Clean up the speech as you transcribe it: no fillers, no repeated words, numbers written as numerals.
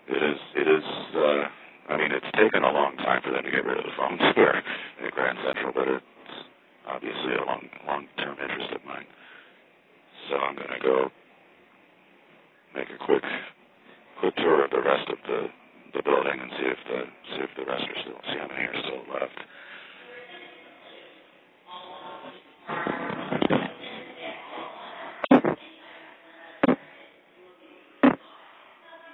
It is. I mean, it's taken a long time for them to get rid of the phones here at Grand Central, but it's obviously a long-term interest of mine. So I'm going to go make a quick tour of the rest of the building and see if the rest are still, see how many are still left.